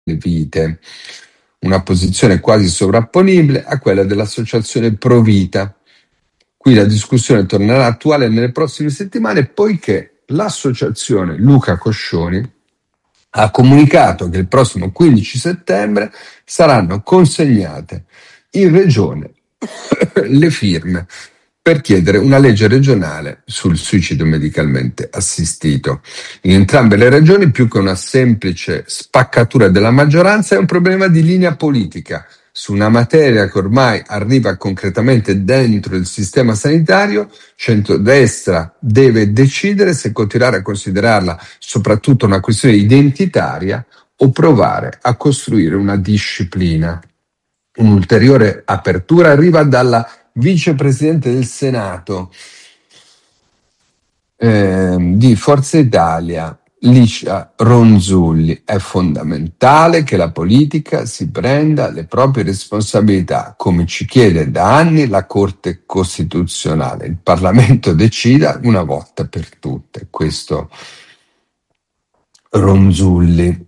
vite, una posizione quasi sovrapponibile a quella dell'associazione Pro Vita. Qui la discussione tornerà attuale nelle prossime settimane, poiché l'associazione Luca Coscioni ha comunicato che il prossimo 15 settembre saranno consegnate in regione le firme per chiedere una legge regionale sul suicidio medicalmente assistito. In entrambe le regioni, più che una semplice spaccatura della maggioranza, è un problema di linea politica su una materia che ormai arriva concretamente dentro il sistema sanitario. Centrodestra deve decidere se continuare a considerarla soprattutto una questione identitaria o provare a costruire una disciplina. Un'ulteriore apertura arriva dalla vicepresidente del Senato di Forza Italia, Licia Ronzulli. È fondamentale che la politica si prenda le proprie responsabilità, come ci chiede da anni la Corte Costituzionale. Il Parlamento decida una volta per tutte. Questo Ronzulli.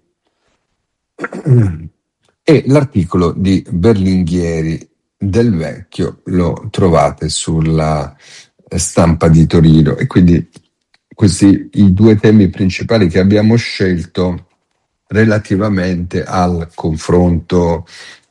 E l'articolo di Berlinghieri del Vecchio lo trovate sulla Stampa di Torino, e quindi questi i due temi principali che abbiamo scelto relativamente al confronto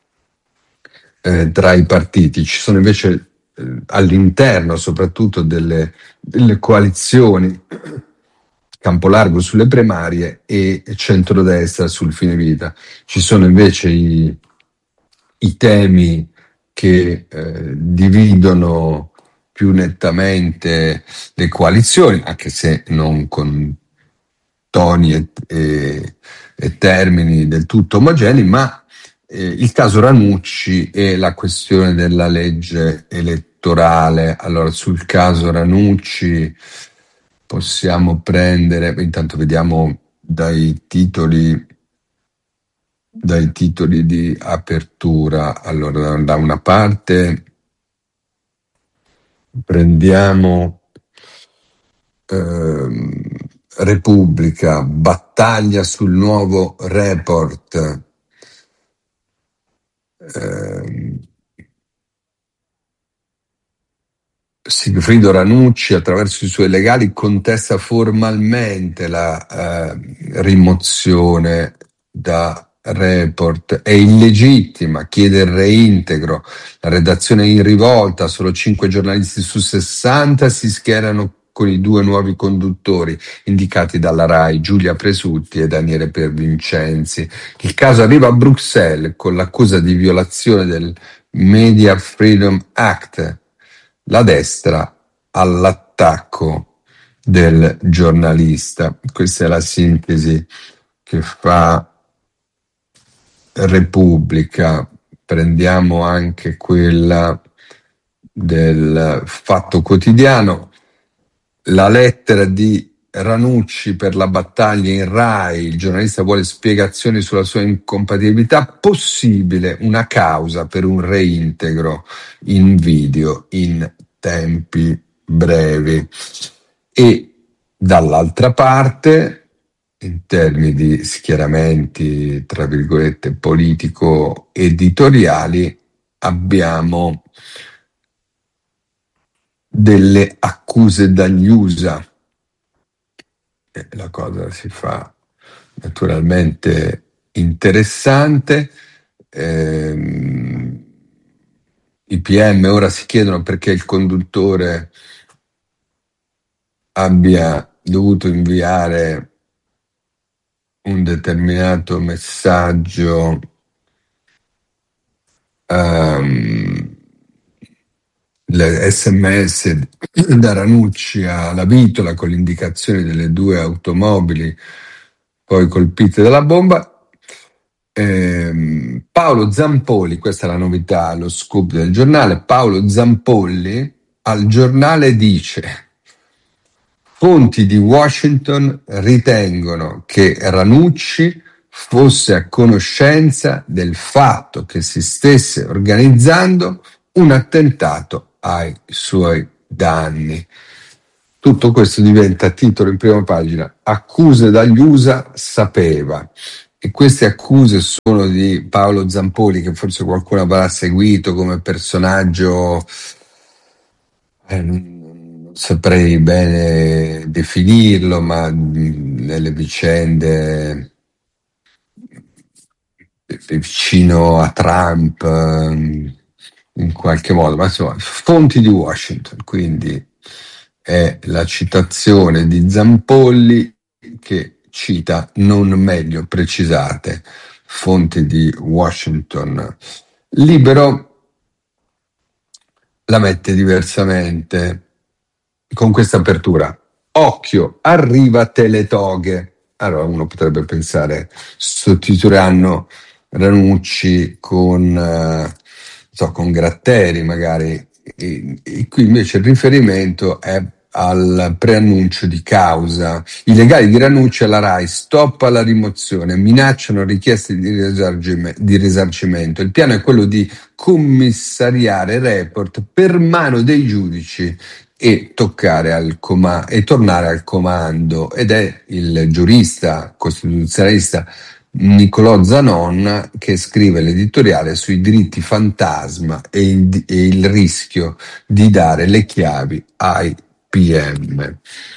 tra i partiti. Ci sono invece all'interno soprattutto delle coalizioni Campolargo sulle primarie e centrodestra sul fine vita. Ci sono invece i temi che dividono più nettamente le coalizioni, anche se non con toni e termini del tutto omogenei, ma il caso Ranucci e la questione della legge elettorale. Allora, sul caso Ranucci possiamo prendere, intanto vediamo dai titoli di apertura. Allora, da una parte prendiamo Repubblica, battaglia sul nuovo report. Sigfrido Ranucci, attraverso i suoi legali, contesta formalmente la rimozione da report. È illegittima, chiede il reintegro. La redazione è in rivolta, solo 5 giornalisti su 60 si schierano con i 2 nuovi conduttori indicati dalla RAI, Giulia Presutti e Daniele Piervincenzi. Il caso arriva a Bruxelles con l'accusa di violazione del Media Freedom Act. La destra all'attacco del giornalista. Questa è la sintesi che fa Repubblica. Prendiamo anche quella del Fatto Quotidiano. La lettera di Ranucci per la battaglia in RAI, il giornalista vuole spiegazioni sulla sua incompatibilità, possibile una causa per un reintegro in video in tempi brevi. E dall'altra parte, in termini di schieramenti, tra virgolette, politico-editoriali, abbiamo delle accuse dagli USA. La cosa si fa naturalmente interessante. I PM ora si chiedono perché il conduttore abbia dovuto inviare un determinato messaggio l'SMS da Ranucci alla Vitola con l'indicazione delle 2 automobili poi colpite dalla bomba. Paolo Zampolli, questa è la novità, lo scoop del giornale. Paolo Zampolli al giornale dice: fonti di Washington ritengono che Ranucci fosse a conoscenza del fatto che si stesse organizzando un attentato ai suoi danni. Tutto questo diventa titolo in prima pagina. Accuse dagli USA, sapeva. e queste accuse sono di Paolo Zampoli, che forse qualcuno avrà seguito come personaggio, non saprei bene definirlo, ma nelle vicende vicino a Trump, in qualche modo, ma insomma, fonti di Washington, quindi è la citazione di Zampolli che cita non meglio precisate fonti di Washington. Libero la mette diversamente con questa apertura. Occhio, arriva Teletoghe. Allora uno potrebbe pensare, sostituiranno Ranucci con Gratteri magari, e qui invece il riferimento è al preannuncio di causa. I legali di Ranucci alla RAI: stop alla rimozione, minacciano richieste di risarcimento. Il piano è quello di commissariare Report per mano dei giudici e tornare al comando, ed è il giurista costituzionalista Nicolò Zanon che scrive l'editoriale sui diritti fantasma e il rischio di dare le chiavi ai PM.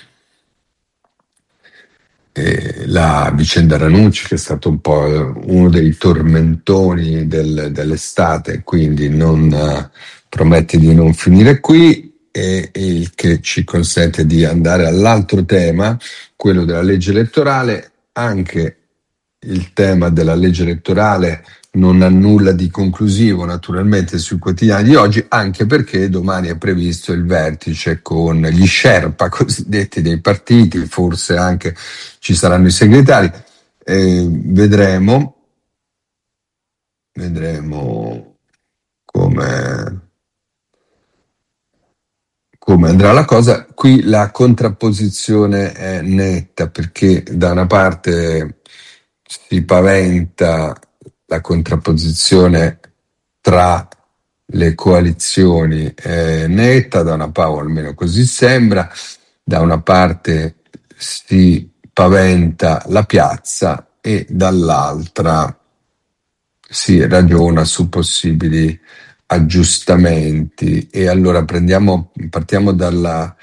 La vicenda Ranucci, che è stato un po' uno dei tormentoni dell'estate, quindi non promette di non finire qui, e il che ci consente di andare all'altro tema, quello della legge elettorale. Anche il tema della legge elettorale non ha nulla di conclusivo naturalmente sui quotidiani di oggi, anche perché domani è previsto il vertice con gli Sherpa cosiddetti dei partiti, forse anche ci saranno i segretari. Vedremo come andrà la cosa. Qui la contrapposizione è netta, perché da una parte si paventa la contrapposizione tra le coalizioni netta, da una parte, o almeno così sembra, da una parte si paventa la piazza e dall'altra si ragiona su possibili aggiustamenti. E allora partiamo dal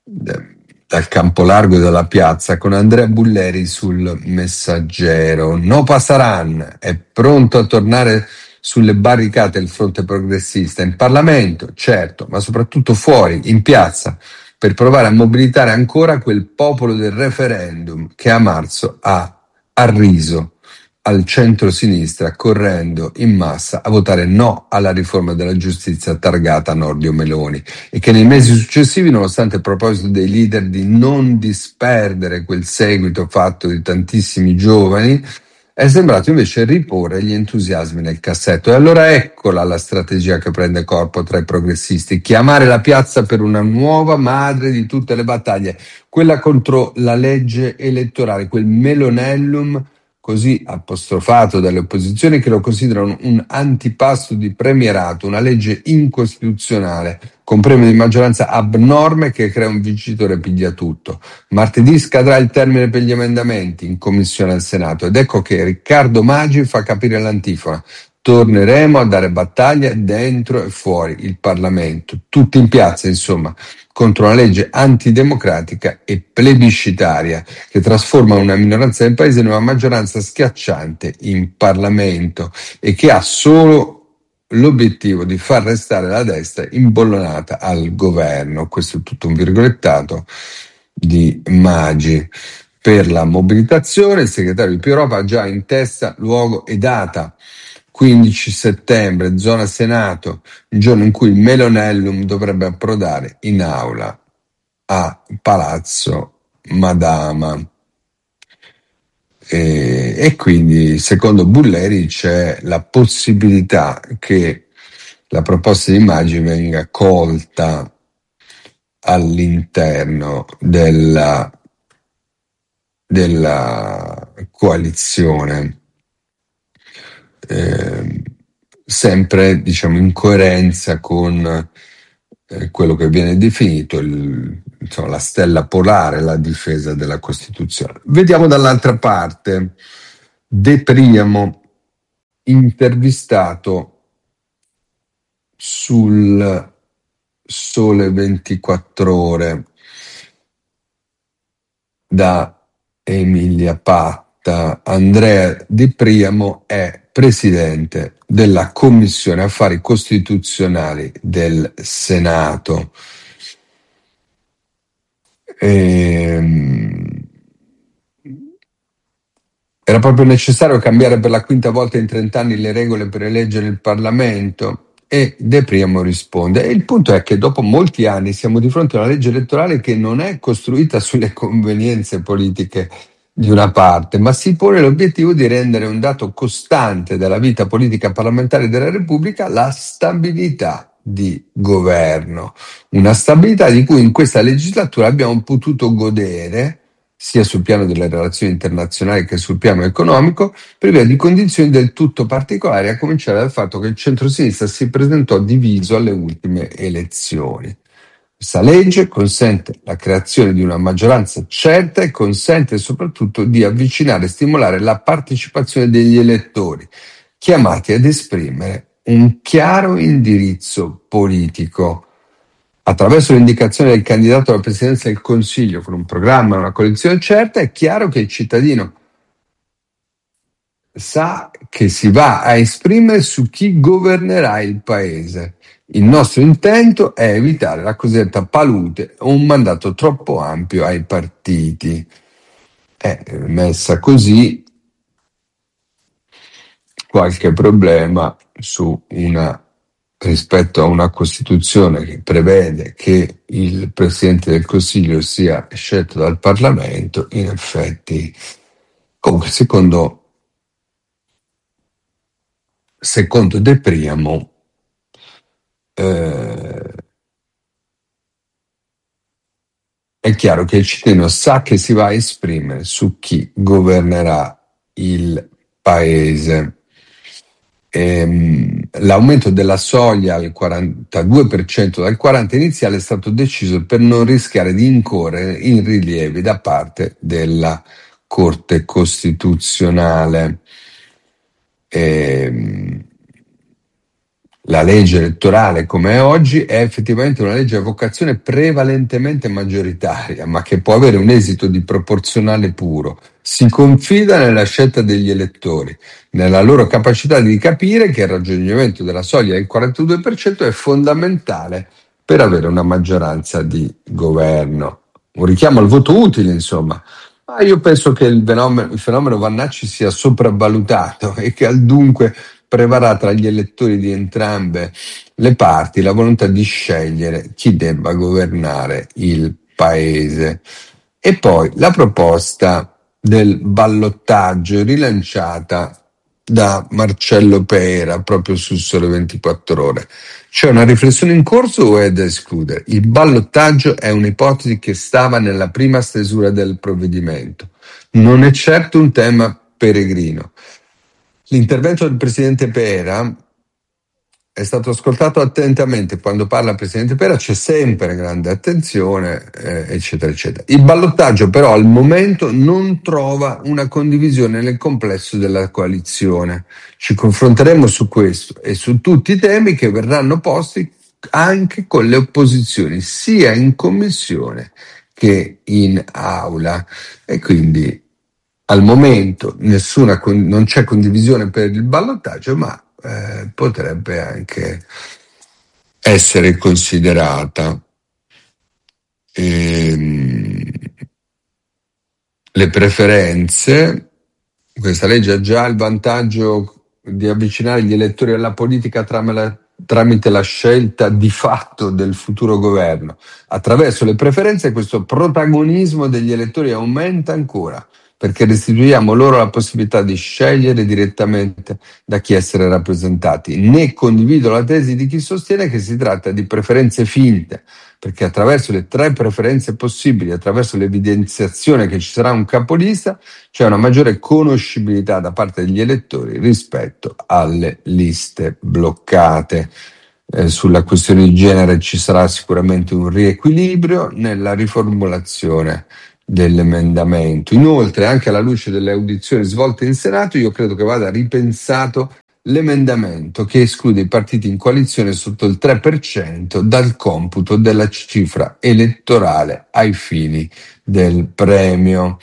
campo largo della piazza con Andrea Bulleri sul Messaggero. No Pasaran è pronto a tornare sulle barricate il fronte progressista, in Parlamento, certo, ma soprattutto fuori, in piazza, per provare a mobilitare ancora quel popolo del referendum che a marzo ha arriso al centro-sinistra, correndo in massa a votare no alla riforma della giustizia targata Nordio Meloni, e che nei mesi successivi, nonostante il proposito dei leader di non disperdere quel seguito fatto di tantissimi giovani, è sembrato invece riporre gli entusiasmi nel cassetto. E allora eccola la strategia che prende corpo tra i progressisti: chiamare la piazza per una nuova madre di tutte le battaglie, quella contro la legge elettorale, quel Melonellum così apostrofato dalle opposizioni, che lo considerano un antipasto di premierato, una legge incostituzionale con premio di maggioranza abnorme che crea un vincitore pigliatutto. Martedì scadrà il termine per gli emendamenti in commissione al Senato, ed ecco che Riccardo Maggi fa capire l'antifona: torneremo a dare battaglia dentro e fuori il Parlamento, tutti in piazza, insomma, contro una legge antidemocratica e plebiscitaria che trasforma una minoranza del paese in una maggioranza schiacciante in Parlamento, e che ha solo l'obiettivo di far restare la destra imbollonata al governo. Questo è tutto un virgolettato di Maggi. Per la mobilitazione, il segretario di Più Europa ha già in testa luogo e data: 15 settembre, zona Senato, il giorno in cui il Melonellum dovrebbe approdare in aula a Palazzo Madama. E quindi, secondo Bulleri, c'è la possibilità che la proposta di Maggi venga colta all'interno della coalizione, sempre diciamo in coerenza con quello che viene definito la stella polare, la difesa della Costituzione. Vediamo dall'altra parte. De Priamo, intervistato sul Sole 24 Ore da Emilia Patta. Andrea De Priamo è presidente della Commissione Affari Costituzionali del Senato. Era proprio necessario cambiare per la quinta volta in 30 anni le regole per eleggere il Parlamento? E De Priamo risponde: e il punto è che dopo molti anni siamo di fronte a una legge elettorale che non è costruita sulle convenienze politiche di una parte, ma si pone l'obiettivo di rendere un dato costante della vita politica parlamentare della Repubblica la stabilità di governo. Una stabilità di cui in questa legislatura abbiamo potuto godere sia sul piano delle relazioni internazionali che sul piano economico, per via di condizioni del tutto particolari, a cominciare dal fatto che il centrosinistra si presentò diviso alle ultime elezioni. Questa legge consente la creazione di una maggioranza certa e consente soprattutto di avvicinare e stimolare la partecipazione degli elettori, chiamati ad esprimere un chiaro indirizzo politico. Attraverso l'indicazione del candidato alla presidenza del Consiglio con un programma e una coalizione certa, è chiaro che il cittadino sa che si va a esprimere su chi governerà il paese. Il nostro intento è evitare la cosiddetta palude o un mandato troppo ampio ai partiti. Messa così, qualche problema rispetto a una Costituzione che prevede che il Presidente del Consiglio sia scelto dal Parlamento. In effetti, comunque, secondo De Priamo, è chiaro che il cittadino sa che si va a esprimere su chi governerà il paese. L'aumento della soglia al 42% dal 40% iniziale è stato deciso per non rischiare di incorrere in rilievi da parte della Corte Costituzionale. La legge elettorale come è oggi è effettivamente una legge a vocazione prevalentemente maggioritaria, ma che può avere un esito di proporzionale puro. Si confida nella scelta degli elettori, nella loro capacità di capire che il raggiungimento della soglia del 42% è fondamentale per avere una maggioranza di governo. Un richiamo al voto utile, insomma. Ma io penso che il fenomeno Vannacci sia sopravvalutato e che dunque prevarrà tra gli elettori di entrambe le parti la volontà di scegliere chi debba governare il paese. E poi la proposta del ballottaggio rilanciata da Marcello Pera proprio sul Sole 24 Ore. C'è una riflessione in corso o è da escludere? Il ballottaggio è un'ipotesi che stava nella prima stesura del provvedimento. Non è certo un tema peregrino. L'intervento del Presidente Pera è stato ascoltato attentamente. Quando parla il Presidente Pera c'è sempre grande attenzione, eccetera, eccetera. Il ballottaggio però al momento non trova una condivisione nel complesso della coalizione. Ci confronteremo su questo e su tutti i temi che verranno posti anche con le opposizioni, sia in commissione che in aula. E quindi al momento non c'è condivisione per il ballottaggio, ma potrebbe anche essere considerata. Le preferenze, questa legge ha già il vantaggio di avvicinare gli elettori alla politica tramite la scelta di fatto del futuro governo. Attraverso le preferenze questo protagonismo degli elettori aumenta ancora, perché restituiamo loro la possibilità di scegliere direttamente da chi essere rappresentati. Né condivido la tesi di chi sostiene che si tratta di preferenze finte, perché attraverso le 3 preferenze possibili, attraverso l'evidenziazione che ci sarà un capolista, c'è una maggiore conoscibilità da parte degli elettori rispetto alle liste bloccate. Sulla questione di genere ci sarà sicuramente un riequilibrio nella riformulazione dell'emendamento. Inoltre, anche alla luce delle audizioni svolte in Senato, io credo che vada ripensato l'emendamento che esclude i partiti in coalizione sotto il 3% dal computo della cifra elettorale ai fini del premio.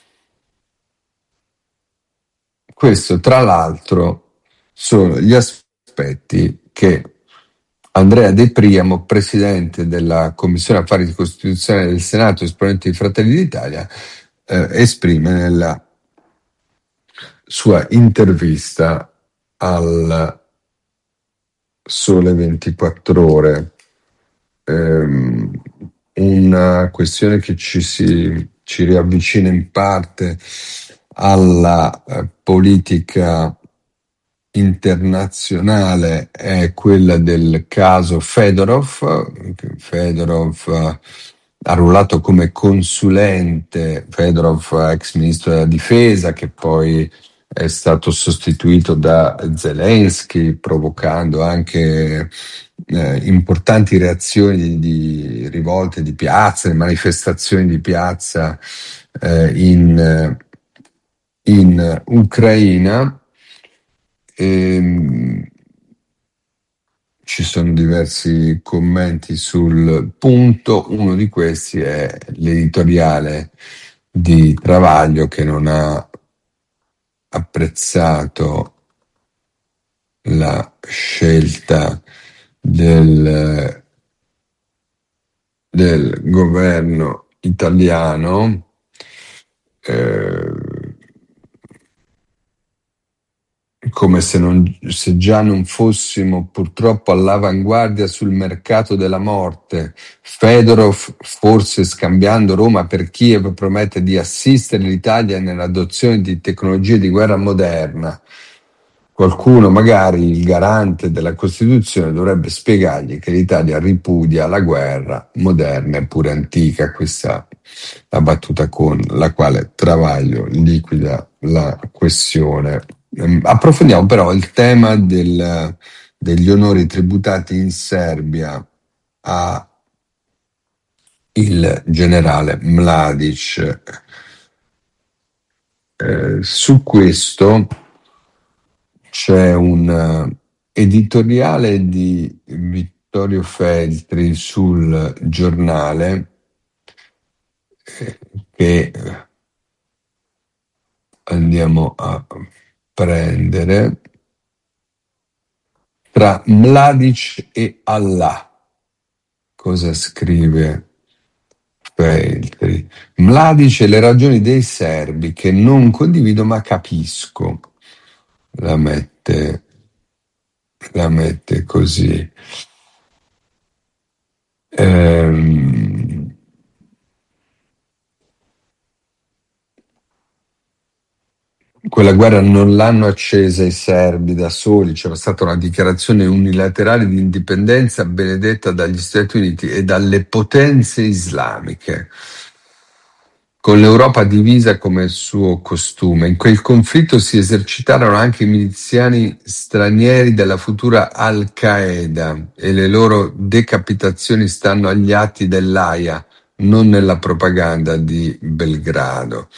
Questo, tra l'altro, sono gli aspetti che Andrea De Priamo, presidente della Commissione Affari Costituzionali del Senato, esponente di Fratelli d'Italia, esprime nella sua intervista al Sole 24 Ore. Una questione che ci riavvicina in parte alla politica internazionale è quella del caso Fedorov. Fedorov arruolato come consulente, Fedorov ex ministro della difesa, che poi è stato sostituito da Zelensky, provocando anche importanti reazioni di rivolte di piazza, di manifestazioni di piazza in Ucraina. Ci sono diversi commenti sul punto. Uno di questi è l'editoriale di Travaglio, che non ha apprezzato la scelta del governo italiano, come se già non fossimo purtroppo all'avanguardia sul mercato della morte. Fedorov, forse scambiando Roma per Kiev, promette di assistere l'Italia nell'adozione di tecnologie di guerra moderna. Qualcuno, magari il garante della Costituzione, dovrebbe spiegargli che l'Italia ripudia la guerra moderna e pure antica. Questa è la battuta con la quale Travaglio liquida la questione. Approfondiamo però il tema degli onori tributati in Serbia a il generale Mladic. Su questo c'è un editoriale di Vittorio Feltri sul Giornale che andiamo a prendere. Tra Mladic e Allah. Cosa scrive Feltri? Mladic e le ragioni dei serbi che non condivido ma capisco. La mette così. Quella guerra non l'hanno accesa i serbi da soli, c'era stata una dichiarazione unilaterale di indipendenza benedetta dagli Stati Uniti e dalle potenze islamiche, con l'Europa divisa come suo costume. In quel conflitto si esercitarono anche i miliziani stranieri della futura Al-Qaeda e le loro decapitazioni stanno agli atti dell'AIA, non nella propaganda di Belgrado.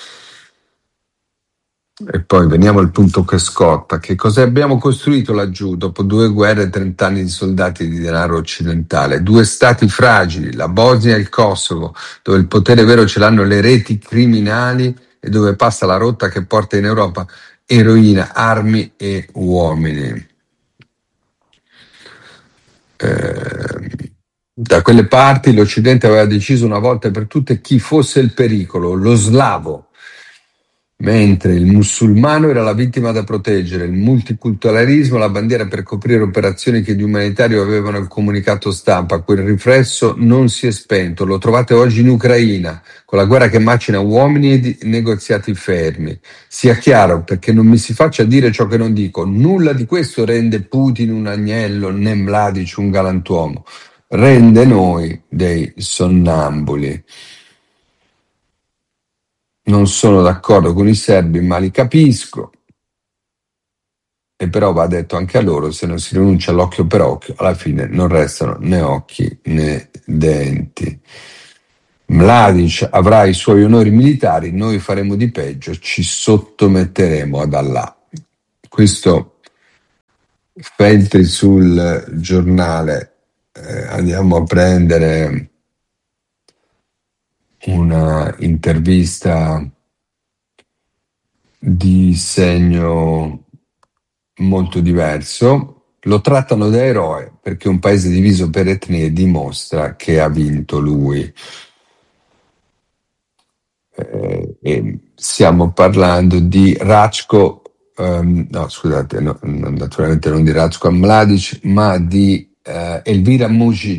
E poi veniamo al punto che scotta. Che cosa abbiamo costruito laggiù dopo 2 guerre e 30 anni di soldati e di denaro occidentale? 2 stati fragili, la Bosnia e il Kosovo, dove il potere vero ce l'hanno le reti criminali e dove passa la rotta che porta in Europa eroina, armi e uomini. Da quelle parti l'Occidente aveva deciso una volta per tutte chi fosse il pericolo, lo slavo, mentre il musulmano era la vittima da proteggere, il multiculturalismo la bandiera per coprire operazioni che di umanitario avevano il comunicato stampa. Quel riflesso non si è spento, lo trovate oggi in Ucraina, con la guerra che macina uomini e negoziati fermi. Sia chiaro, perché non mi si faccia dire ciò che non dico, nulla di questo rende Putin un agnello, né Mladic un galantuomo, rende noi dei sonnambuli. Non sono d'accordo con i serbi, ma li capisco. E però va detto anche a loro, se non si rinuncia all'occhio per occhio, alla fine non restano né occhi né denti. Mladic avrà i suoi onori militari, noi faremo di peggio, ci sottometteremo ad Allah. Questo Feltri sul giornale. Andiamo a prendere una intervista di segno molto diverso. Lo trattano da eroe perché un paese diviso per etnie dimostra che ha vinto lui. E stiamo parlando di Ratko, no scusate, no, naturalmente non di Ratko Mladic, ma di Elvira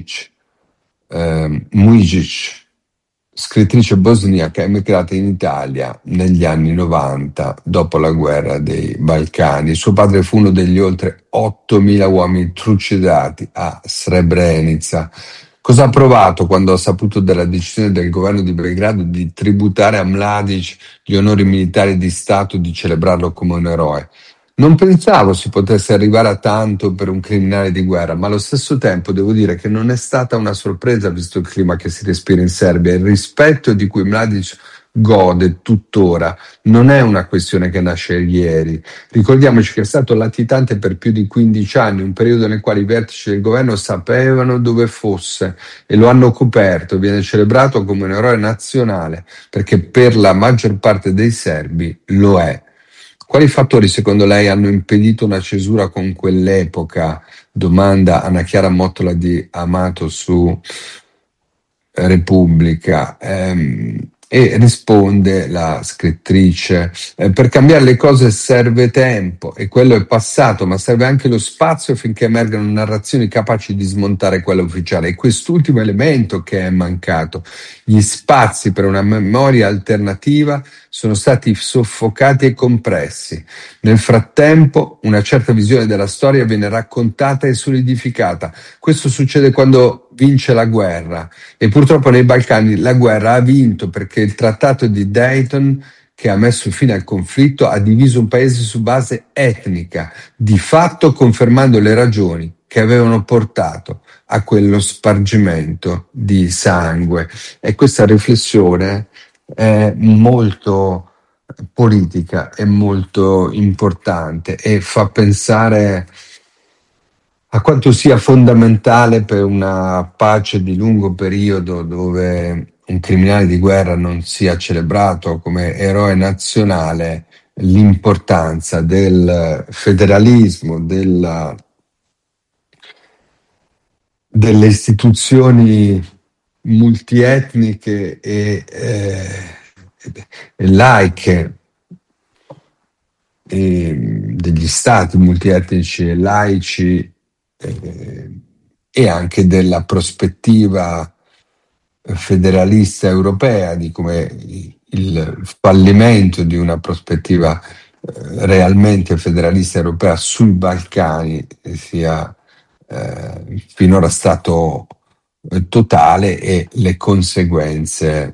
Mujic, scrittrice bosniaca emigrata in Italia negli anni 90 dopo la guerra dei Balcani. Suo padre fu uno degli oltre 8.000 uomini trucidati a Srebrenica. Cosa ha provato quando ha saputo della decisione del governo di Belgrado di tributare a Mladic gli onori militari di Stato, di celebrarlo come un eroe? Non pensavo si potesse arrivare a tanto per un criminale di guerra, ma allo stesso tempo devo dire che non è stata una sorpresa visto il clima che si respira in Serbia. Il rispetto di cui Mladic gode tuttora non è una questione che nasce ieri. Ricordiamoci che è stato latitante per più di 15 anni, un periodo nel quale i vertici del governo sapevano dove fosse e lo hanno coperto. Viene celebrato come un eroe nazionale perché per la maggior parte dei serbi lo è. Quali fattori secondo lei hanno impedito una cesura con quell'epoca? Domanda Anna Chiara Mottola di Amato su Repubblica. E risponde la scrittrice, per cambiare le cose serve tempo e quello è passato, ma serve anche lo spazio finché emergano narrazioni capaci di smontare quella ufficiale. È quest'ultimo elemento che è mancato. Gli spazi per una memoria alternativa sono stati soffocati e compressi. Nel frattempo, una certa visione della storia viene raccontata e solidificata. Questo succede quando vince la guerra e purtroppo nei Balcani la guerra ha vinto perché il trattato di Dayton, che ha messo fine al conflitto, ha diviso un paese su base etnica, di fatto confermando le ragioni che avevano portato a quello spargimento di sangue. E questa riflessione è molto politica, è molto importante e fa pensare a quanto sia fondamentale per una pace di lungo periodo dove un criminale di guerra non sia celebrato come eroe nazionale, l'importanza del federalismo, delle istituzioni multietniche e laiche, degli stati multietnici e laici, e anche della prospettiva federalista europea, di come il fallimento di una prospettiva realmente federalista europea sui Balcani sia finora stato totale e le conseguenze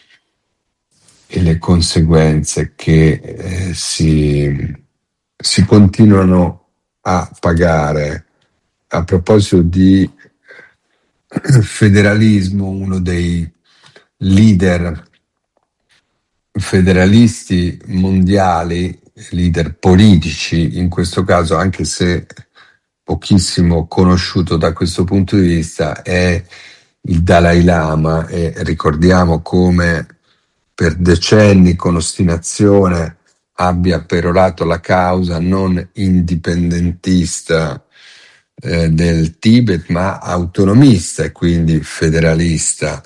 che si continuano a pagare. A proposito di federalismo, uno dei leader federalisti mondiali, leader politici in questo caso, anche se pochissimo conosciuto da questo punto di vista, è il Dalai Lama, e ricordiamo come per decenni con ostinazione abbia perorato la causa non indipendentista del Tibet, ma autonomista e quindi federalista.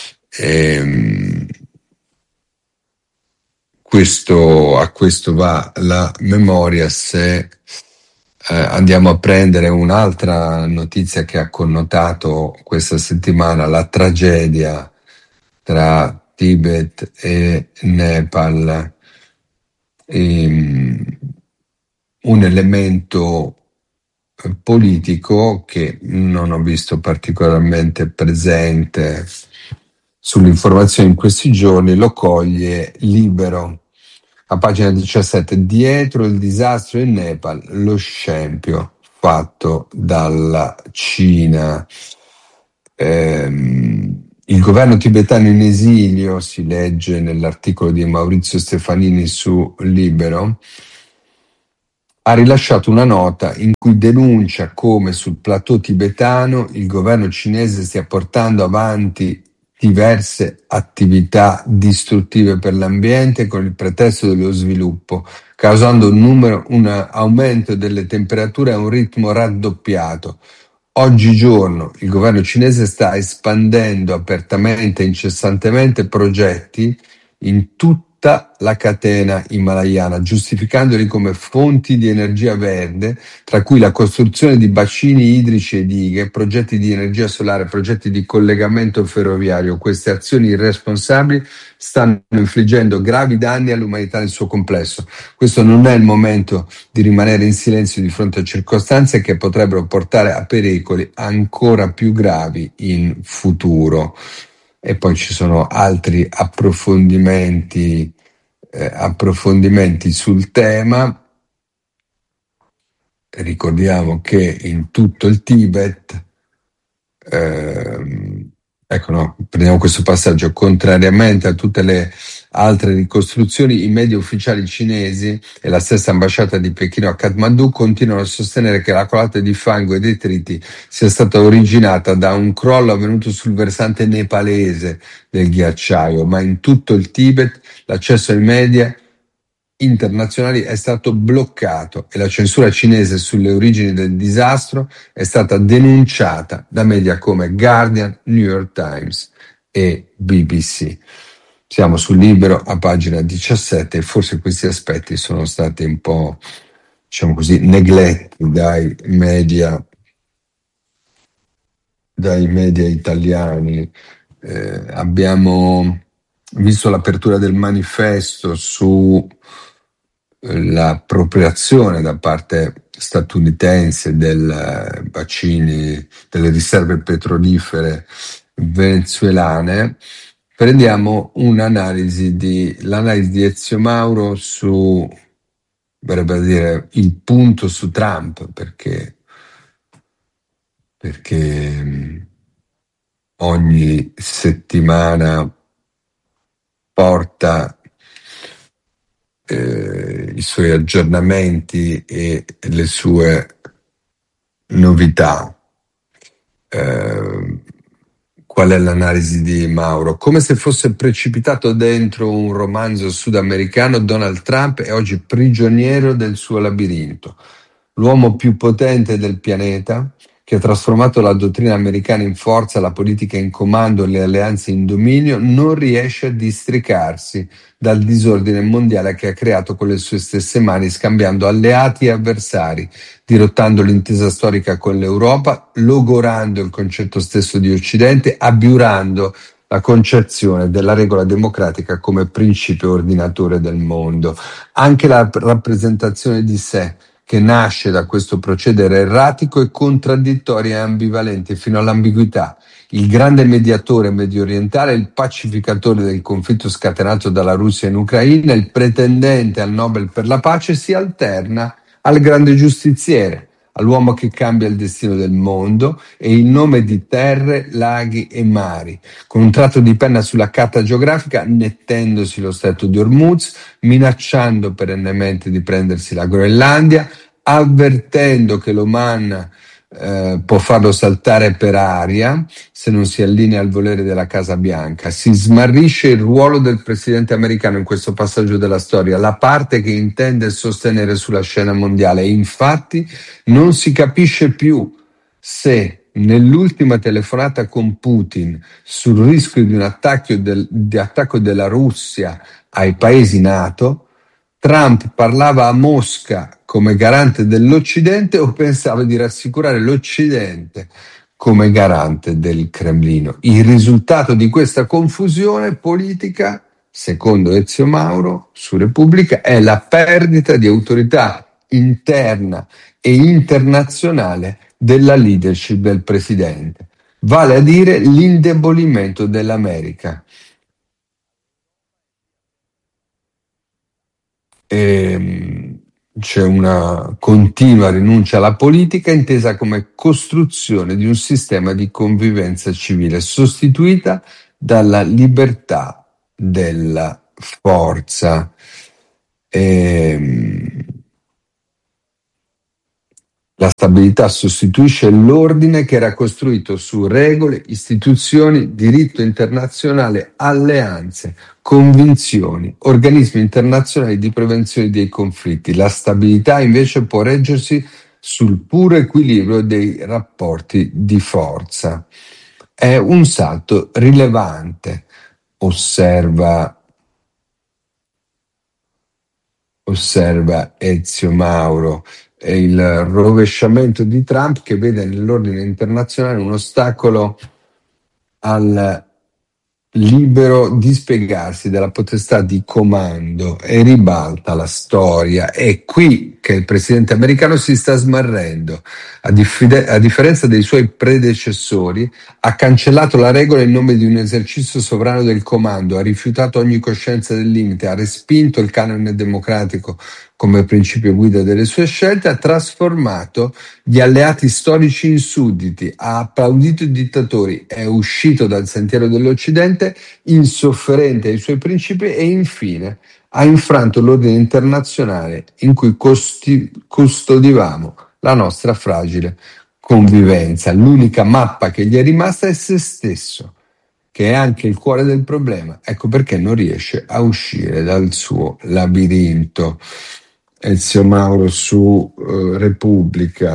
A questo va la memoria se andiamo a prendere un'altra notizia che ha connotato questa settimana, la tragedia tra Tibet e Nepal. Un elemento politico che non ho visto particolarmente presente sull'informazione in questi giorni lo coglie Libero. A pagina 17, dietro il disastro in Nepal, lo scempio fatto dalla Cina. Il governo tibetano in esilio, si legge nell'articolo di Maurizio Stefanini su Libero, ha rilasciato una nota in cui denuncia come sul plateau tibetano il governo cinese stia portando avanti diverse attività distruttive per l'ambiente con il pretesto dello sviluppo, causando un aumento delle temperature a un ritmo raddoppiato. Oggigiorno il governo cinese sta espandendo apertamente e incessantemente progetti in tutta la catena himalayana, giustificandoli come fonti di energia verde, tra cui la costruzione di bacini idrici e dighe, progetti di energia solare, progetti di collegamento ferroviario. Queste azioni irresponsabili stanno infliggendo gravi danni all'umanità nel suo complesso. Questo non è il momento di rimanere in silenzio di fronte a circostanze che potrebbero portare a pericoli ancora più gravi in futuro. E poi ci sono altri approfondimenti sul tema. Ricordiamo che in tutto il Tibet, ecco, no, prendiamo questo passaggio, contrariamente a tutte le altre ricostruzioni, i media ufficiali cinesi e la stessa ambasciata di Pechino a Kathmandu continuano a sostenere che la colata di fango e detriti sia stata originata da un crollo avvenuto sul versante nepalese del ghiacciaio, ma in tutto il Tibet l'accesso ai media internazionali è stato bloccato e la censura cinese sulle origini del disastro è stata denunciata da media come Guardian, New York Times e BBC. Siamo sul Libero a pagina 17 e forse questi aspetti sono stati un po', diciamo così, negletti dai media italiani. Abbiamo visto l'apertura del manifesto su l'appropriazione da parte statunitense dei bacini, delle riserve petrolifere venezuelane. Prendiamo l'analisi di Ezio Mauro su, verrebbe a dire, il punto su Trump, perché ogni settimana porta i suoi aggiornamenti e le sue novità. Qual è l'analisi di Mauro? Come se fosse precipitato dentro un romanzo sudamericano, Donald Trump è oggi prigioniero del suo labirinto. L'uomo più potente del pianeta, che ha trasformato la dottrina americana in forza, la politica in comando, le alleanze in dominio, non riesce a districarsi dal disordine mondiale che ha creato con le sue stesse mani, scambiando alleati e avversari, dirottando l'intesa storica con l'Europa, logorando il concetto stesso di Occidente, abiurando la concezione della regola democratica come principio ordinatore del mondo. Anche la rappresentazione di sé, che nasce da questo procedere erratico e contraddittoria e ambivalente fino all'ambiguità. Il grande mediatore mediorientale, il pacificatore del conflitto scatenato dalla Russia in Ucraina, il pretendente al Nobel per la pace, si alterna al grande giustiziere, all'uomo che cambia il destino del mondo e in nome di terre, laghi e mari, con un tratto di penna sulla carta geografica, nettendosi lo stretto di Hormuz, minacciando perennemente di prendersi la Groenlandia, avvertendo che l'Oman può farlo saltare per aria se non si allinea al volere della Casa Bianca. Si smarrisce il ruolo del presidente americano in questo passaggio della storia, la parte che intende sostenere sulla scena mondiale. E infatti non si capisce più se nell'ultima telefonata con Putin sul rischio di un attacco della Russia ai paesi NATO, Trump parlava a Mosca come garante dell'Occidente o pensava di rassicurare l'Occidente come garante del Cremlino. Il risultato di questa confusione politica, secondo Ezio Mauro su Repubblica, è la perdita di autorità interna e internazionale della leadership del presidente, vale a dire l'indebolimento dell'America. C'è una continua rinuncia alla politica intesa come costruzione di un sistema di convivenza civile, sostituita dalla libertà della forza. Ehm, La stabilità sostituisce l'ordine che era costruito su regole, istituzioni, diritto internazionale, alleanze, convinzioni, organismi internazionali di prevenzione dei conflitti. La stabilità invece può reggersi sul puro equilibrio dei rapporti di forza. È un salto rilevante, osserva Ezio Mauro. È il rovesciamento di Trump che vede nell'ordine internazionale un ostacolo al libero dispiegarsi della potestà di comando e ribalta la storia. È qui che il presidente americano si sta smarrendo. A differenza dei suoi predecessori, ha cancellato la regola in nome di un esercizio sovrano del comando, ha rifiutato ogni coscienza del limite, ha respinto il canone democratico come principio guida delle sue scelte, ha trasformato gli alleati storici in sudditi, ha applaudito i dittatori, è uscito dal sentiero dell'Occidente, insofferente ai suoi principi e infine ha infranto l'ordine internazionale in cui custodivamo la nostra fragile convivenza. L'unica mappa che gli è rimasta è se stesso, che è anche il cuore del problema. Ecco perché non riesce a uscire dal suo labirinto. Ezio Mauro su Repubblica.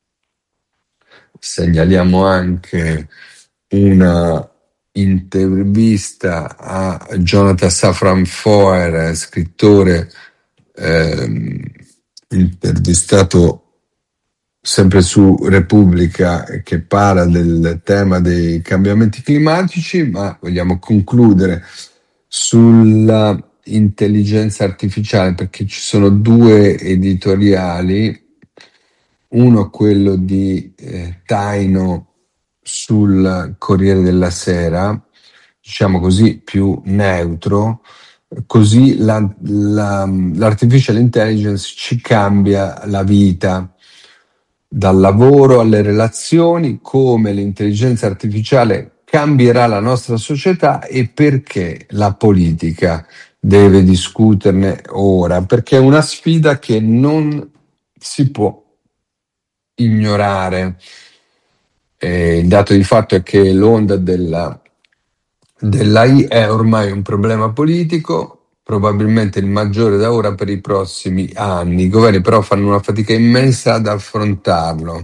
Segnaliamo anche una intervista a Jonathan Safran Foer, scrittore intervistato sempre su Repubblica, che parla del tema dei cambiamenti climatici, ma vogliamo concludere sulla intelligenza artificiale perché ci sono due editoriali, uno quello di Taino sul Corriere della Sera, diciamo così più neutro, così l'artificial intelligence ci cambia la vita, dal lavoro alle relazioni, come l'intelligenza artificiale cambierà la nostra società e perché la politica deve discuterne ora, perché è una sfida che non si può ignorare. Il dato di fatto è che l'onda dell'AI è ormai un problema politico, probabilmente il maggiore da ora per i prossimi anni. I governi però fanno una fatica immensa ad affrontarlo.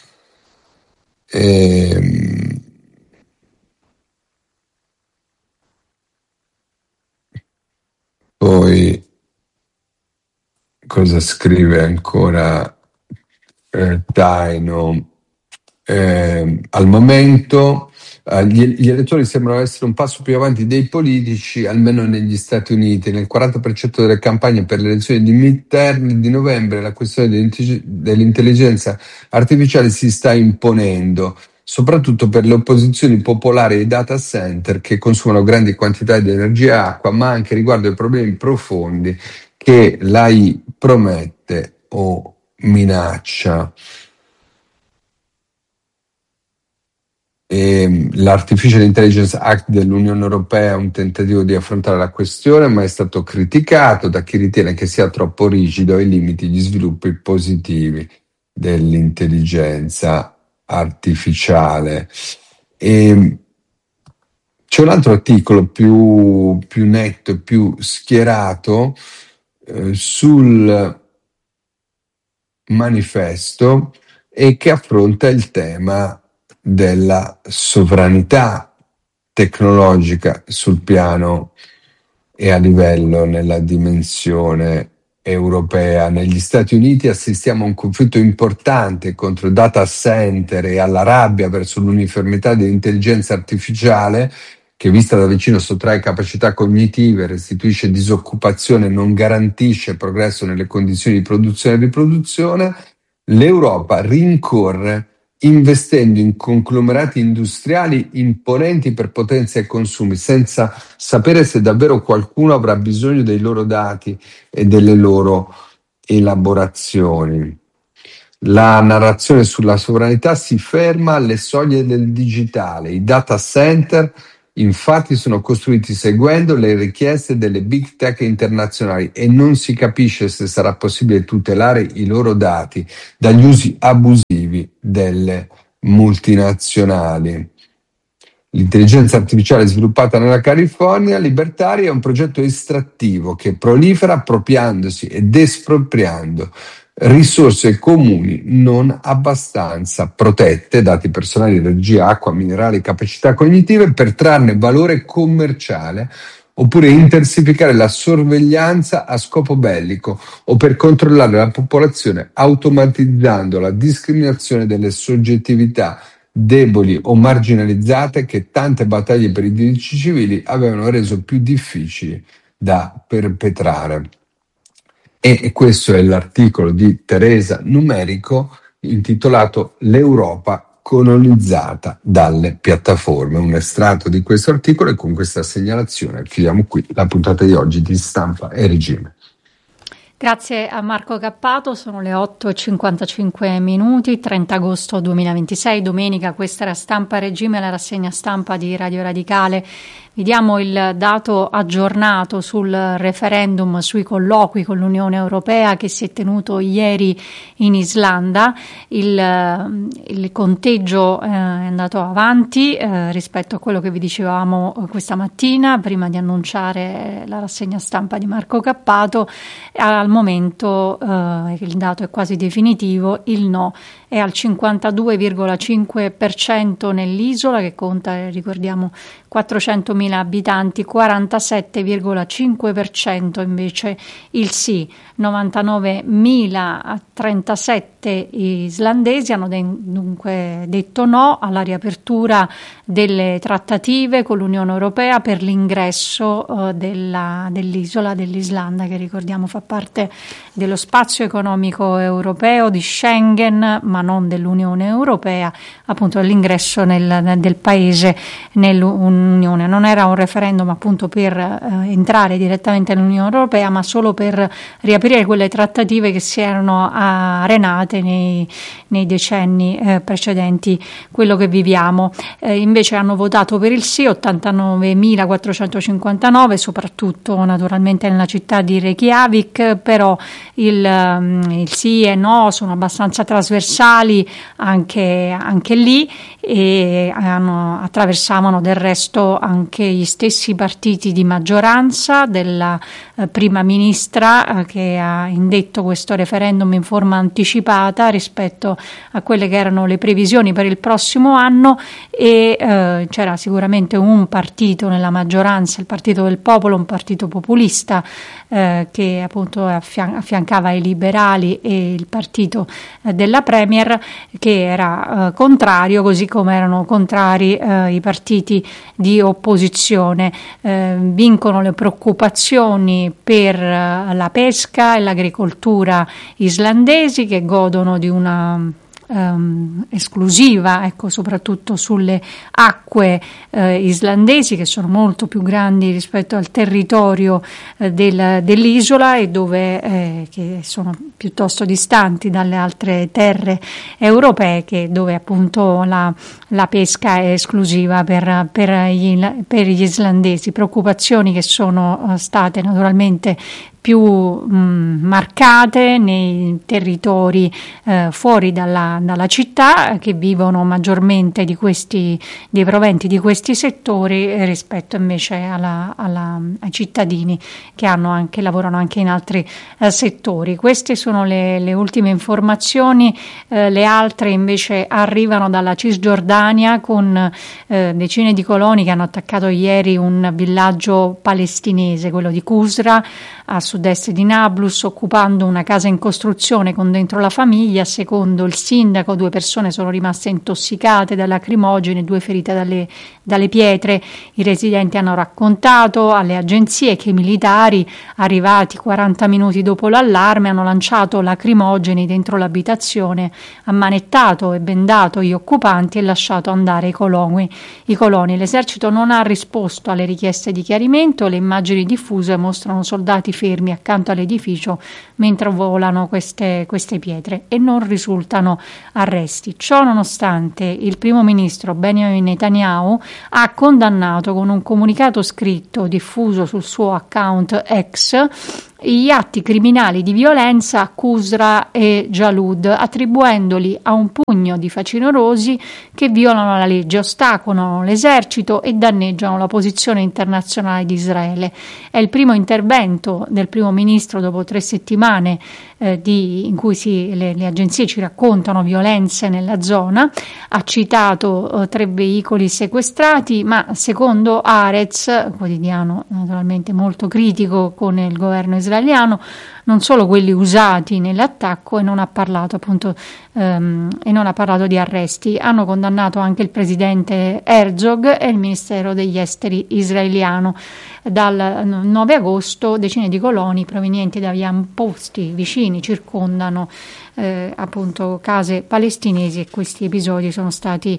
Poi cosa scrive ancora Taino? Al momento gli elettori sembrano essere un passo più avanti dei politici, almeno negli Stati Uniti. Nel 40% delle campagne per le elezioni di midterm di novembre la questione dell'intelligenza artificiale si sta imponendo, soprattutto per le opposizioni popolari ai data center che consumano grandi quantità di energia e acqua, ma anche riguardo ai problemi profondi che l'AI promette o minaccia. L'Artificial Intelligence Act dell'Unione Europea è un tentativo di affrontare la questione, ma è stato criticato da chi ritiene che sia troppo rigido e limiti gli sviluppi positivi dell'intelligenza artificiale. C'è un altro articolo più netto e più schierato sul manifesto e che affronta il tema della sovranità tecnologica sul piano e a livello nella dimensione europea. Negli Stati Uniti assistiamo a un conflitto importante contro data center e alla rabbia verso l'uniformità dell'intelligenza artificiale che vista da vicino sottrae capacità cognitive, restituisce disoccupazione, non garantisce progresso nelle condizioni di produzione e riproduzione. L'Europa rincorre investendo in conglomerati industriali imponenti per potenza e consumi, senza sapere se davvero qualcuno avrà bisogno dei loro dati e delle loro elaborazioni. La narrazione sulla sovranità si ferma alle soglie del digitale. I data center infatti sono costruiti seguendo le richieste delle big tech internazionali e non si capisce se sarà possibile tutelare i loro dati dagli usi abusivi delle multinazionali. L'intelligenza artificiale sviluppata nella California libertaria è un progetto estrattivo che prolifera appropriandosi ed espropriando risorse comuni non abbastanza protette, dati personali, energia, acqua, minerali, capacità cognitive, per trarne valore commerciale, oppure intensificare la sorveglianza a scopo bellico o per controllare la popolazione automatizzando la discriminazione delle soggettività deboli o marginalizzate che tante battaglie per i diritti civili avevano reso più difficili da perpetrare. E questo è l'articolo di Teresa Numerico intitolato L'Europa colonizzata dalle piattaforme. Un estratto di questo articolo, e con questa segnalazione chiudiamo qui la puntata di oggi di Stampa e Regime. Grazie a Marco Cappato, sono le 8:55, 30 agosto 2026, domenica. Questa era Stampa Regime, la rassegna stampa di Radio Radicale. Vediamo il dato aggiornato sul referendum sui colloqui con l'Unione Europea che si è tenuto ieri in Islanda. Il conteggio è andato avanti rispetto a quello che vi dicevamo questa mattina, prima di annunciare la rassegna stampa di Marco Cappato. Al momento il dato è quasi definitivo, il no è al 52,5% nell'isola, che conta, ricordiamo, 400.000 abitanti, 47,5% invece il sì. 99.037 islandesi hanno dunque detto no alla riapertura delle trattative con l'Unione Europea per l'ingresso dell'isola dell'Islanda, che ricordiamo fa parte dello spazio economico europeo, di Schengen, ma non dell'Unione Europea, appunto l'ingresso del paese nell'Unione. Non era un referendum appunto per entrare direttamente nell'Unione Europea, ma solo per riaprire quelle trattative che si erano arenate nei decenni precedenti quello che viviamo. Invece hanno votato per il sì 89.459, soprattutto naturalmente nella città di Reykjavik, però il sì e no sono abbastanza trasversali anche lì, e attraversavano del resto anche gli stessi partiti di maggioranza della prima ministra che ha indetto questo referendum in forma anticipata rispetto a quelle che erano le previsioni per il prossimo anno, e c'era sicuramente un partito nella maggioranza, il Partito del Popolo, un partito populista che appunto affiancava i liberali e il partito della Premier, che era contrario, così come erano contrari i partiti di opposizione. Vincono le preoccupazioni per la pesca e l'agricoltura islandesi, che godono di una esclusiva, ecco, soprattutto sulle acque islandesi, che sono molto più grandi rispetto al territorio dell'isola, e dove che sono piuttosto distanti dalle altre terre europee, dove appunto la pesca è esclusiva per gli islandesi. Preoccupazioni che sono state naturalmente più marcate nei territori fuori dalla città, che vivono maggiormente dei proventi di questi settori rispetto invece ai cittadini che lavorano anche in altri settori. Queste sono le ultime informazioni. Le altre invece arrivano dalla Cisgiordania, con decine di coloni che hanno attaccato ieri un villaggio palestinese, quello di Qusra, a sud-est di Nablus, occupando una casa in costruzione con dentro la famiglia. Secondo il sindaco, 2 persone sono rimaste intossicate da lacrimogeni, 2 ferite dalle pietre. I residenti hanno raccontato alle agenzie che i militari, arrivati 40 minuti dopo l'allarme, hanno lanciato lacrimogeni dentro l'abitazione, ammanettato e bendato gli occupanti e lasciato andare i coloni. L'esercito non ha risposto alle richieste di chiarimento. Le immagini diffuse mostrano soldati fermi fermi accanto all'edificio mentre volano queste pietre e non risultano arresti. Ciò nonostante, il primo ministro Benjamin Netanyahu ha condannato con un comunicato scritto diffuso sul suo account X gli atti criminali di violenza a Qusra e Jalud, attribuendoli a un pugno di facinorosi che violano la legge, ostacolano l'esercito e danneggiano la posizione internazionale di Israele. È il primo intervento del primo ministro dopo 3 settimane in cui le agenzie ci raccontano violenze nella zona. Ha citato 3 veicoli sequestrati, ma secondo Haaretz, quotidiano naturalmente molto critico con il governo israeliano, non solo quelli usati nell'attacco, e non ha parlato di arresti. Hanno condannato anche il presidente Herzog e il ministero degli esteri israeliano. Dal 9 agosto decine di coloni provenienti da avamposti vicini circondano appunto case palestinesi, e questi episodi sono stati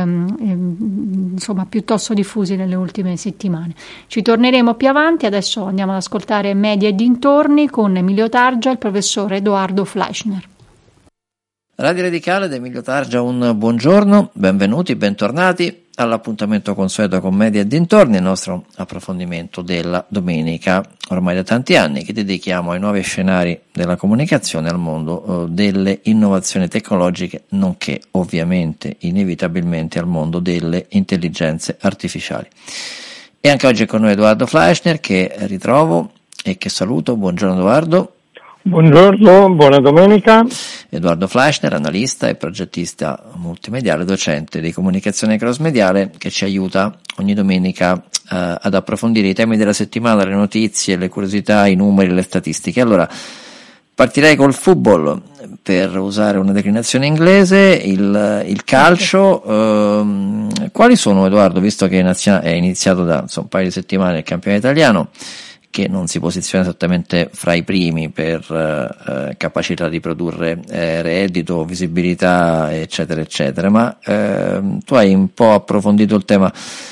piuttosto diffusi nelle ultime settimane. Ci torneremo più avanti. Adesso andiamo ad ascoltare Media e dintorni con Emilio Targia e il professor Edoardo Fleischner. Radio Radicale ed Emilio Targia, un buongiorno, benvenuti, bentornati all'appuntamento consueto con Media e dintorni, il nostro approfondimento della domenica, ormai da tanti anni, che dedichiamo ai nuovi scenari della comunicazione, al mondo delle innovazioni tecnologiche, nonché ovviamente inevitabilmente al mondo delle intelligenze artificiali. E anche oggi è con noi Edoardo Fleischner, che ritrovo e che saluto. Buongiorno Edoardo. Buongiorno, buona domenica. Edoardo Fleischner, analista e progettista multimediale, docente di comunicazione crossmediale, che ci aiuta ogni domenica ad approfondire i temi della settimana, le notizie, le curiosità, i numeri, le statistiche. Allora, partirei col football, per usare una declinazione inglese, il calcio. Quali sono, Edoardo, visto che è iniziato da un paio di settimane il campionato italiano, che non si posiziona esattamente fra i primi per capacità di produrre reddito, visibilità, eccetera, eccetera, ma tu hai un po' approfondito il tema,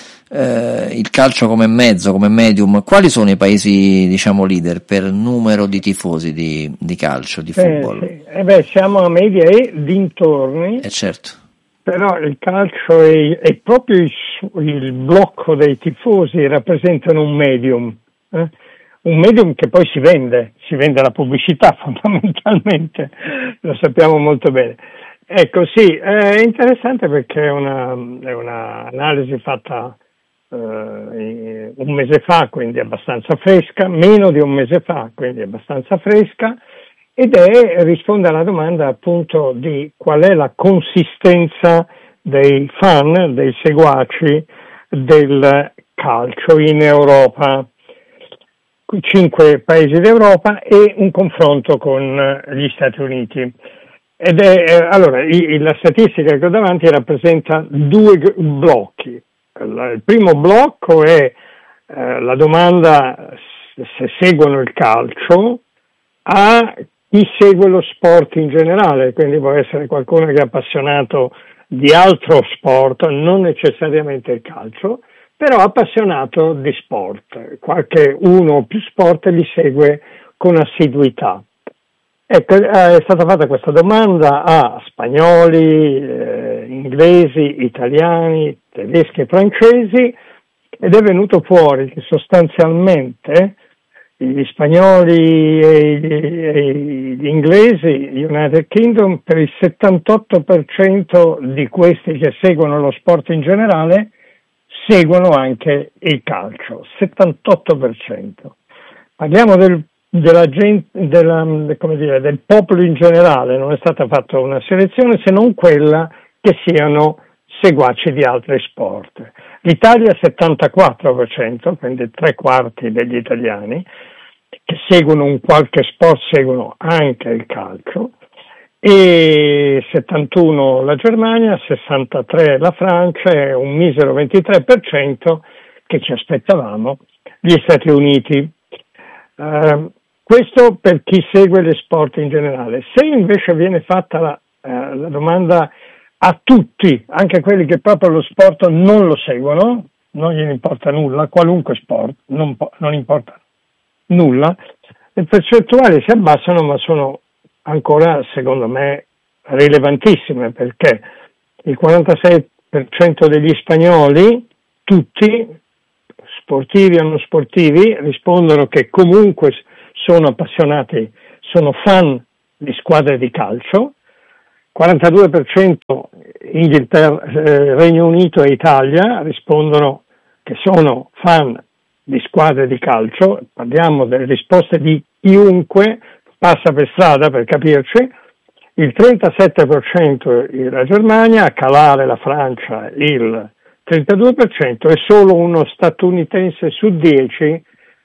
il calcio come mezzo, come medium. Quali sono i paesi, leader per numero di tifosi di calcio, di football? Sì. Siamo a media e dintorni. Certo. Però il calcio è proprio il blocco dei tifosi, rappresentano un medium. Un medium che poi si vende la pubblicità fondamentalmente, lo sappiamo molto bene. Ecco, sì, è interessante perché è una analisi fatta un mese fa, quindi abbastanza fresca, meno di un mese fa, quindi abbastanza fresca, ed risponde alla domanda appunto di qual è la consistenza dei fan, dei seguaci del calcio in Europa. 5 paesi d'Europa e un confronto con gli Stati Uniti. Ed allora la statistica che ho davanti rappresenta 2 blocchi. Il primo blocco è la domanda se seguono il calcio a chi segue lo sport in generale, quindi può essere qualcuno che è appassionato di altro sport, non necessariamente il calcio, però appassionato di sport, qualche uno o più sport li segue con assiduità. Ecco, è stata fatta questa domanda a spagnoli, inglesi, italiani, tedeschi e francesi, ed è venuto fuori che sostanzialmente gli spagnoli e gli inglesi, United Kingdom, per il 78% di questi che seguono lo sport in generale, seguono anche il calcio, 78%. Parliamo del popolo in generale, non è stata fatta una selezione se non quella che siano seguaci di altri sport. L'Italia 74%, quindi 3/4 degli italiani che seguono un qualche sport seguono anche il calcio, e 71 la Germania, 63 la Francia e un misero 23% che ci aspettavamo gli Stati Uniti. Questo per chi segue le sport in generale. Se invece viene fatta la domanda a tutti, anche quelli che proprio lo sport non lo seguono, non gliene importa nulla, qualunque sport, non importa nulla, Le percentuali si abbassano, ma sono ancora, secondo me, rilevantissime, perché il 46% degli spagnoli, tutti, sportivi o non sportivi, rispondono che comunque sono appassionati, sono fan di squadre di calcio. 42% Regno Unito e Italia rispondono che sono fan di squadre di calcio. Parliamo delle risposte di chiunque passa per strada, per capirci. Il 37% la Germania, a calare la Francia il 32%, e solo uno statunitense su 10,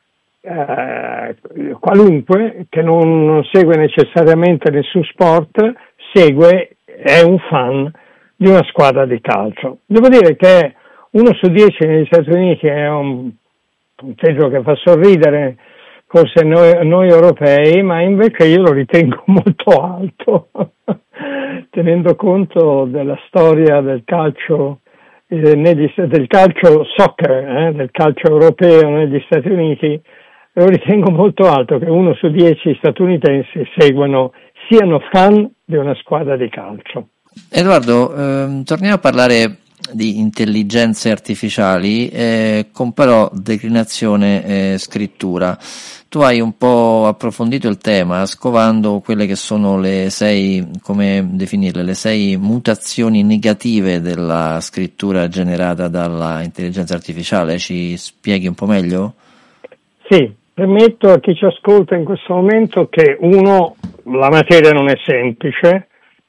qualunque, che non segue necessariamente nessun sport, è un fan di una squadra di calcio. Devo dire che 1 su 10 negli Stati Uniti è un punteggio che fa sorridere forse noi europei, ma invece io lo ritengo molto alto, tenendo conto della storia del calcio, del calcio soccer, del calcio europeo negli Stati Uniti. Lo ritengo molto alto che 1 su 10 statunitensi siano fan di una squadra di calcio. Edoardo, torniamo a parlare di intelligenze artificiali, con però declinazione scrittura. Tu hai un po' approfondito il tema scovando quelle che sono le 6, come definirle, le 6 mutazioni negative della scrittura generata dalla intelligenza artificiale. Ci spieghi un po' meglio? Sì, permetto a chi ci ascolta in questo momento che 1, la materia non è semplice,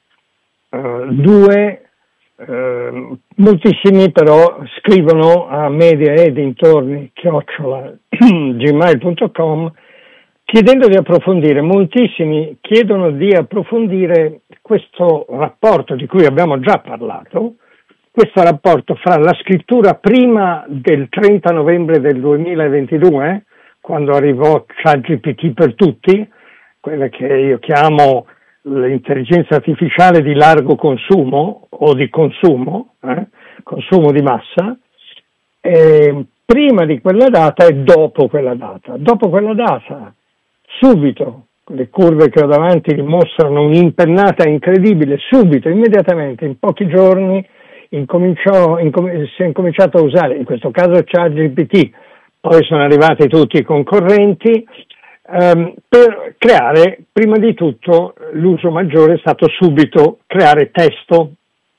2, moltissimi però scrivono a media e dintorni @gmail.com chiedendo di approfondire. Moltissimi chiedono di approfondire questo rapporto di cui abbiamo già parlato, questo rapporto fra la scrittura prima del 30 novembre del 2022, quando arrivò ChatGPT per tutti, quella che io chiamo l'intelligenza artificiale di largo consumo o di consumo di massa, prima di quella data e dopo quella data. Dopo quella data, subito, le curve che ho davanti dimostrano un'impennata incredibile, subito, immediatamente, in pochi giorni si è incominciato a usare, in questo caso ChatGPT, poi sono arrivati tutti i concorrenti, per creare, prima di tutto, l'uso maggiore è stato subito creare testi,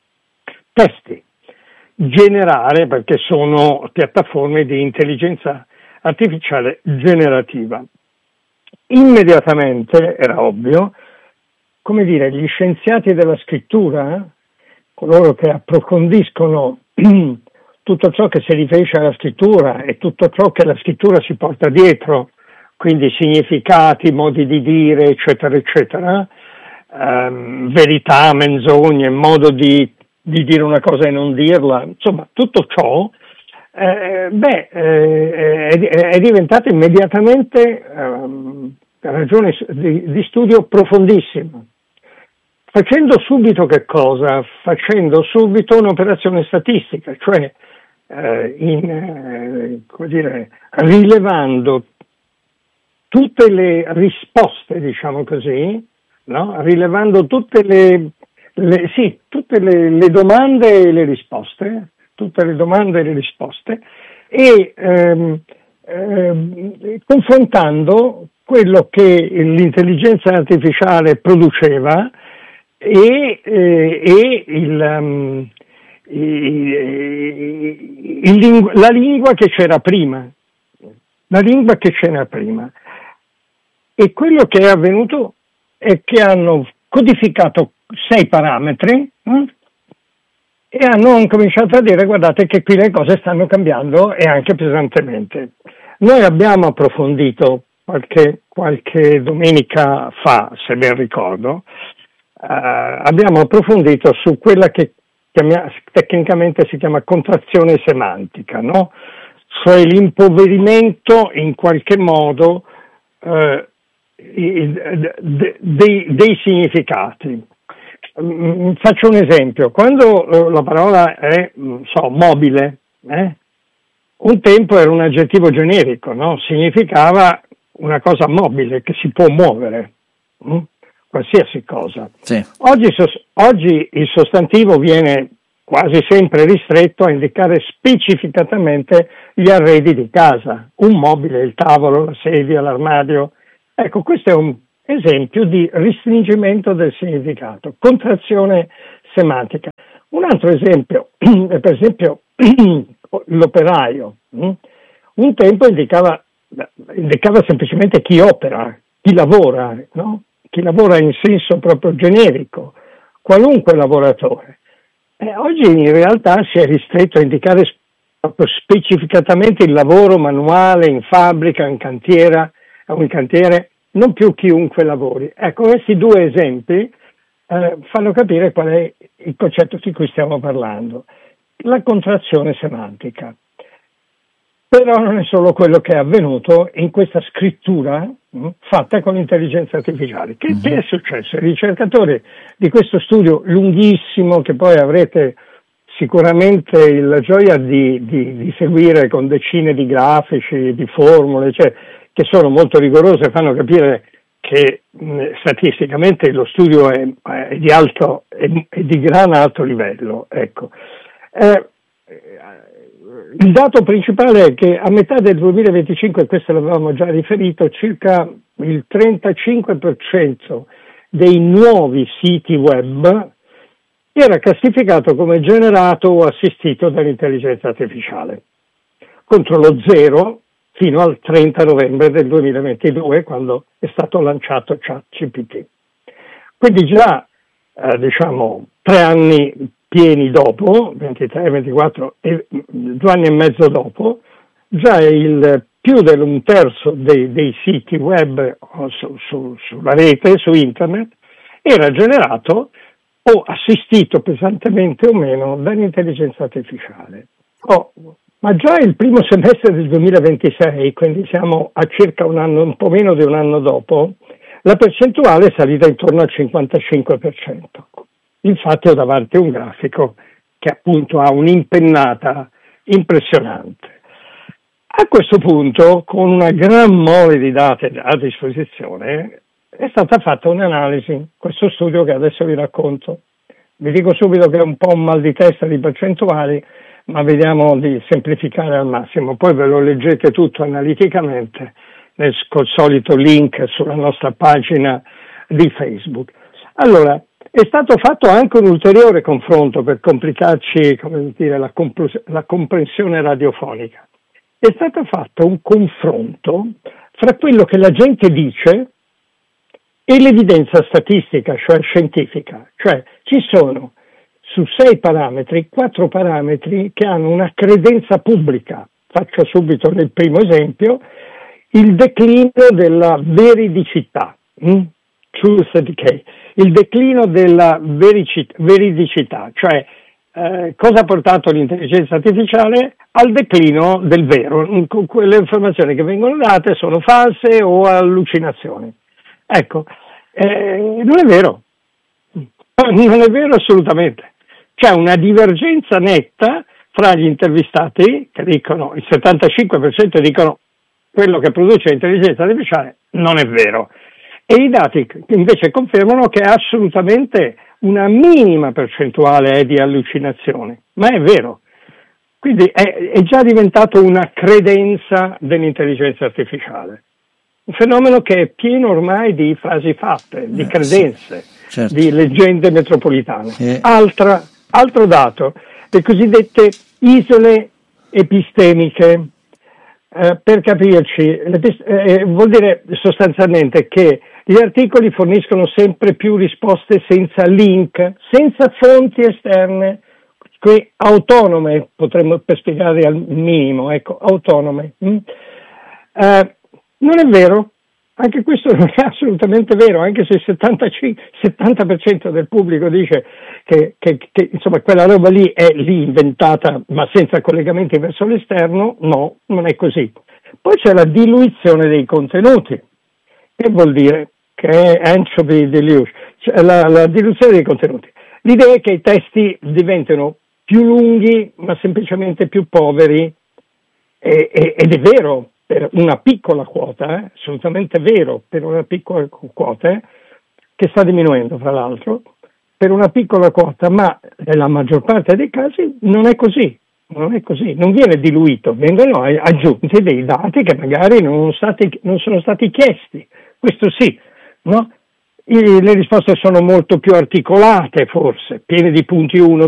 generare, perché sono piattaforme di intelligenza artificiale generativa. Immediatamente, era ovvio, gli scienziati della scrittura, coloro che approfondiscono tutto ciò che si riferisce alla scrittura e tutto ciò che la scrittura si porta dietro, quindi significati, modi di dire, eccetera, eccetera, verità, menzogne, modo di dire una cosa e non dirla, insomma, tutto ciò è diventato immediatamente ragione di studio profondissima. Facendo subito che cosa? Facendo subito un'operazione statistica, cioè rilevando tutte le risposte, diciamo così, no? Rilevando tutte le domande e le risposte, e confrontando quello che l'intelligenza artificiale produceva e la lingua che c'era prima. E quello che è avvenuto è che hanno codificato 6 parametri e hanno cominciato a dire: guardate che qui le cose stanno cambiando, e anche pesantemente. Noi abbiamo approfondito qualche domenica fa, se ben ricordo, abbiamo approfondito su quella che tecnicamente si chiama contrazione semantica, no? Cioè l'impoverimento in qualche modo dei significati. Faccio un esempio: quando la parola è mobile, un tempo era un aggettivo generico, no? Significava una cosa mobile che si può muovere, qualsiasi cosa. Sì. Oggi il sostantivo viene quasi sempre ristretto a indicare specificatamente gli arredi di casa, un mobile, il tavolo, la sedia, l'armadio. Ecco, questo è un esempio di restringimento del significato, contrazione semantica. Un altro esempio è per esempio l'operaio. Un tempo indicava semplicemente chi opera, chi lavora, no? Chi lavora in senso proprio generico, qualunque lavoratore. Oggi in realtà si è ristretto a indicare proprio specificatamente il lavoro manuale in fabbrica, in cantiere, non più chiunque lavori. Ecco, questi due esempi fanno capire qual è il concetto di cui stiamo parlando, la contrazione semantica. Però non è solo quello che è avvenuto in questa scrittura fatta con l'intelligenza artificiale. Che è successo? I ricercatori di questo studio lunghissimo, che poi avrete sicuramente la gioia di seguire con decine di grafici, di formule, cioè, che sono molto rigorose, fanno capire che statisticamente lo studio è di gran alto livello. Ecco. Il dato principale è che a metà del 2025, questo l'avevamo già riferito, circa il 35% dei nuovi siti web era classificato come generato o assistito dall'intelligenza artificiale, contro lo 0 fino al 30 novembre del 2022, quando è stato lanciato ChatGPT. Quindi già, 3 anni pieni dopo, 23, 24 e 2 anni e mezzo dopo, già più un terzo dei siti web sulla rete, su internet, era generato o assistito pesantemente o meno dall'intelligenza artificiale. Ma già il primo semestre del 2026, quindi siamo a circa un po' meno di un anno dopo, la percentuale è salita intorno al 55%. Infatti ho davanti un grafico che appunto ha un'impennata impressionante. A questo punto, con una gran mole di dati a disposizione, è stata fatta un'analisi, questo studio che adesso vi racconto. Vi dico subito che è un po' un mal di testa di percentuali, ma vediamo di semplificare al massimo. Poi ve lo leggete tutto analiticamente col solito link sulla nostra pagina di Facebook. Allora, è stato fatto anche un ulteriore confronto per complicarci, la comprensione radiofonica. È stato fatto un confronto fra quello che la gente dice e l'evidenza statistica, cioè scientifica. Cioè ci sono su 6 parametri, 4 parametri che hanno una credenza pubblica. Faccio subito nel primo esempio il declino della veridicità. Truth decay, il declino della veridicità, cioè cosa ha portato l'intelligenza artificiale al declino del vero, quelle informazioni che vengono date sono false o allucinazioni. Ecco, non è vero assolutamente. C'è una divergenza netta fra gli intervistati che dicono, il 75% dicono quello che produce l'intelligenza artificiale non è vero. E i dati invece confermano che assolutamente una minima percentuale è di allucinazioni, ma è vero. Quindi è già diventato una credenza dell'intelligenza artificiale. Un fenomeno che è pieno ormai di frasi fatte, di credenze, sì, certo, di leggende metropolitane. Altro dato, le cosiddette isole epistemiche. Per capirci, vuol dire sostanzialmente che gli articoli forniscono sempre più risposte senza link, senza fonti esterne, autonome, potremmo per spiegare al minimo, ecco, autonome. Non è vero, anche questo non è assolutamente vero, anche se il 70% del pubblico dice che insomma quella roba lì è lì inventata ma senza collegamenti verso l'esterno. No, non è così. Poi c'è la diluizione dei contenuti, che vuol dire che è anchovy deluge, cioè la diluizione dei contenuti. L'idea è che i testi diventano più lunghi ma semplicemente più poveri, ed è vero, per una piccola quota, assolutamente vero, per una piccola quota, che sta diminuendo fra l'altro, per una piccola quota, ma nella maggior parte dei casi non è così, non viene diluito, vengono aggiunti dei dati che magari non sono stati chiesti, questo sì, no? Le risposte sono molto più articolate forse, piene di punti 1,